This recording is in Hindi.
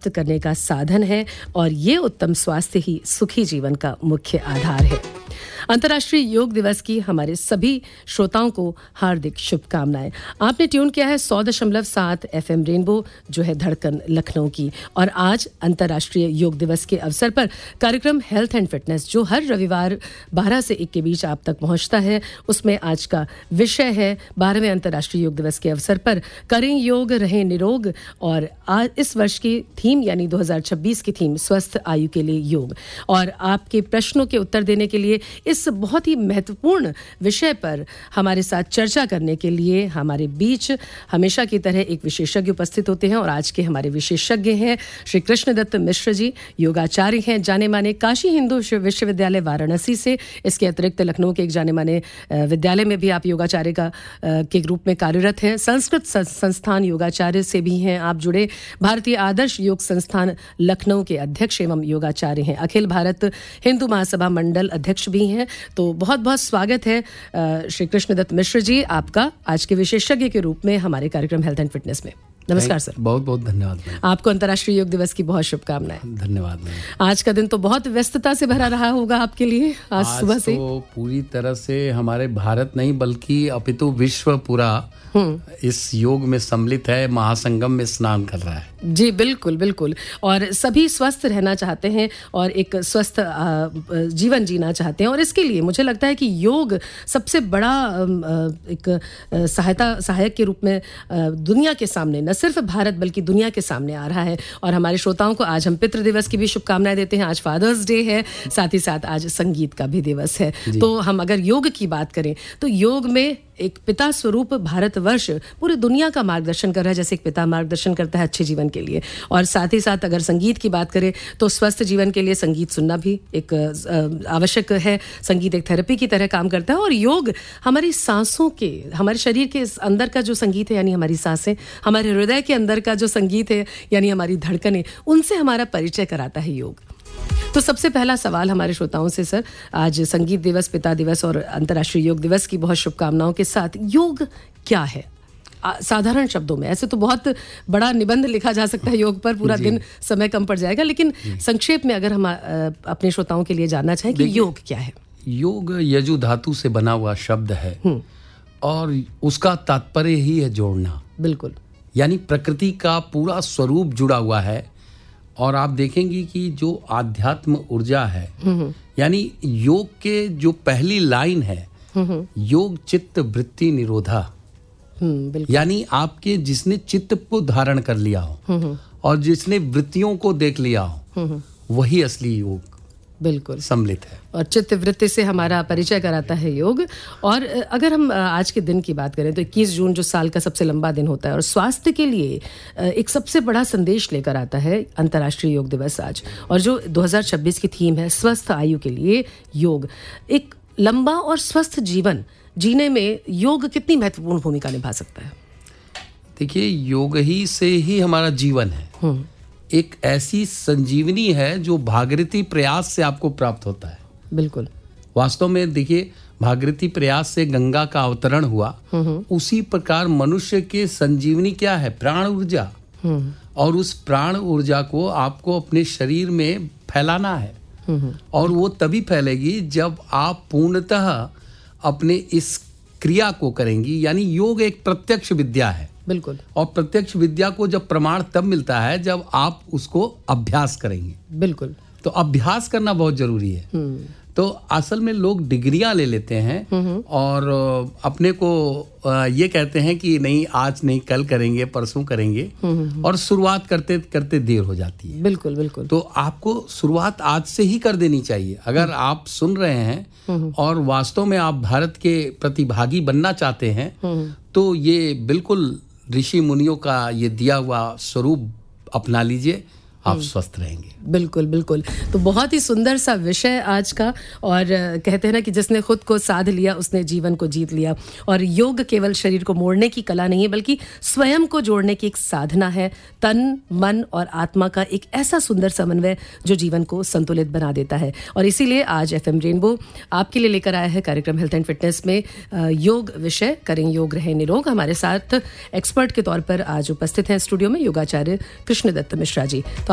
प्राप्त करने का साधन है और ये उत्तम स्वास्थ्य ही सुखी जीवन का मुख्य आधार है। अंतर्राष्ट्रीय योग दिवस की हमारे सभी श्रोताओं को हार्दिक शुभकामनाएं। आपने ट्यून किया है 100.7 FM रेनबो जो है धड़कन लखनऊ की, और आज अंतर्राष्ट्रीय योग दिवस के अवसर पर कार्यक्रम हेल्थ एंड फिटनेस जो हर रविवार 12 से 1 के बीच आप तक पहुंचता है, उसमें आज का विषय है 12वें अंतर्राष्ट्रीय योग दिवस के अवसर पर करें योग रहें निरोग। और आज इस वर्ष की थीम यानी 2026 की थीम स्वस्थ आयु के लिए योग। और आपके प्रश्नों के उत्तर देने के लिए इस बहुत ही महत्वपूर्ण विषय पर हमारे साथ चर्चा करने के लिए हमारे बीच हमेशा की तरह एक विशेषज्ञ उपस्थित होते हैं। और आज के हमारे विशेषज्ञ हैं श्री कृष्णदत्त मिश्र जी, योगाचार्य हैं, जाने माने काशी हिंदू विश्वविद्यालय वाराणसी से। इसके अतिरिक्त लखनऊ के एक जाने माने विद्यालय में भी आप योगाचार्य के रूप में कार्यरत हैं। संस्कृत संस्थान योगाचार्य से भी हैं आप जुड़े। भारतीय आदर्श योग संस्थान लखनऊ के अध्यक्ष एवं योगाचार्य हैं। अखिल भारत हिंदू महासभा मंडल अध्यक्ष भी हैं। तो बहुत बहुत स्वागत है श्री कृष्णदत्त मिश्र जी आपका आज के विशेषज्ञ के रूप में हमारे कार्यक्रम हेल्थ एंड फिटनेस में। नमस्कार सर। बहुत बहुत धन्यवाद। आपको अंतर्राष्ट्रीय योग दिवस की बहुत शुभकामनाएं। धन्यवाद। आज का दिन तो बहुत व्यस्तता से भरा रहा होगा आपके लिए। आज सुबह से तो पूरी तरह से हमारे भारत नहीं बल्कि अपितु विश्व पूरा इस योग में सम्मिलित है, महासंगम में स्नान कर रहा है। जी बिल्कुल बिल्कुल। और सभी स्वस्थ रहना चाहते हैं और एक स्वस्थ जीवन जीना चाहते हैं, और इसके लिए मुझे लगता है कि योग सबसे बड़ा एक सहायक के रूप में दुनिया के सामने, न सिर्फ भारत बल्कि दुनिया के सामने आ रहा है। और हमारे श्रोताओं को आज हम पितृ दिवस की भी शुभकामनाएं देते हैं। आज फादर्स डे है, साथ ही साथ आज संगीत का भी दिवस है। तो हम अगर योग की बात करें तो योग में एक पिता स्वरूप भारतवर्ष पूरी दुनिया का मार्गदर्शन कर रहा है, जैसे एक पिता मार्गदर्शन करता है अच्छे जीवन के लिए। और साथ ही साथ अगर संगीत की बात करें तो स्वस्थ जीवन के लिए संगीत सुनना भी एक आवश्यक है। संगीत एक थेरेपी की तरह काम करता है। और योग हमारी सांसों के, हमारे शरीर के अंदर का जो संगीत है यानी हमारी सांसें, हमारे हृदय के अंदर का जो संगीत है यानी हमारी धड़कनें, उनसे हमारा परिचय कराता है योग। तो सबसे पहला सवाल हमारे श्रोताओं से सर, आज संगीत दिवस, पिता दिवस और अंतर्राष्ट्रीय योग दिवस की बहुत शुभकामनाओं के साथ योग क्या है साधारण शब्दों में? ऐसे तो बहुत बड़ा निबंध लिखा जा सकता है योग पर, पूरा दिन समय कम पड़ जाएगा, लेकिन संक्षेप में अगर हम अपने श्रोताओं के लिए जानना चाहें कि योग क्या है। योग यजु धातु से बना हुआ शब्द है और उसका तात्पर्य ही है जोड़ना। बिल्कुल। यानी प्रकृति का पूरा स्वरूप जुड़ा हुआ है। और आप देखेंगे कि जो आध्यात्म ऊर्जा है, यानी योग के जो पहली लाइन है, योग चित्त वृत्ति निरोधा, यानी आपके जिसने चित्त को धारण कर लिया हो और जिसने वृत्तियों को देख लिया हो, वही असली योग बिल्कुल सम्मिलित है। और चित्त वृत्ति से हमारा परिचय कराता है योग। और अगर हम आज के दिन की बात करें तो 21 जून जो साल का सबसे लंबा दिन होता है और स्वास्थ्य के लिए एक सबसे बड़ा संदेश लेकर आता है अंतर्राष्ट्रीय योग दिवस आज। और जो 2026 की थीम है स्वस्थ आयु के लिए योग। एक लंबा और स्वस्थ जीवन जीने में योग कितनी महत्वपूर्ण भूमिका निभा सकता है? देखिए, योग ही से ही हमारा जीवन है। एक ऐसी संजीवनी है जो भागीरथी प्रयास से आपको प्राप्त होता है। बिल्कुल। वास्तव में देखिए, भागीरथी प्रयास से गंगा का अवतरण हुआ, उसी प्रकार मनुष्य के संजीवनी क्या है? प्राण ऊर्जा। और उस प्राण ऊर्जा को आपको अपने शरीर में फैलाना है। और वो तभी फैलेगी जब आप पूर्णतः अपने इस क्रिया को करेंगी। यानी योग एक प्रत्यक्ष विद्या है। बिल्कुल। और प्रत्यक्ष विद्या को जब प्रमाण तब मिलता है जब आप उसको अभ्यास करेंगे। बिल्कुल। तो अभ्यास करना बहुत जरूरी है। तो असल में लोग डिग्रियां ले लेते हैं और अपने को ये कहते हैं कि नहीं, आज नहीं, कल करेंगे, परसों करेंगे, और शुरुआत करते करते देर हो जाती है। बिल्कुल बिल्कुल। तो आपको शुरुआत आज से ही कर देनी चाहिए। अगर आप सुन रहे हैं और वास्तव में आप भारत के प्रतिभागी बनना चाहते हैं तो ये बिल्कुल ऋषि मुनियों का ये दिया हुआ स्वरूप अपना लीजिए, आप स्वस्थ रहेंगे। बिल्कुल बिल्कुल। तो बहुत ही सुंदर सा विषय आज का। और कहते हैं ना कि जिसने खुद को साध लिया उसने जीवन को जीत लिया। और योग केवल शरीर को मोड़ने की कला नहीं है बल्कि स्वयं को जोड़ने की एक साधना है। तन, मन और आत्मा का एक ऐसा सुंदर समन्वय जो जीवन को संतुलित बना देता है। और इसीलिए आज FM रेनबो आपके लिए लेकर आया है कार्यक्रम हेल्थ एंड फिटनेस में योग विषय, करें योग रहें निरोग। हमारे साथ एक्सपर्ट के तौर पर आज उपस्थित हैं स्टूडियो में योगाचार्य कृष्णदत्त मिश्रा जी। तो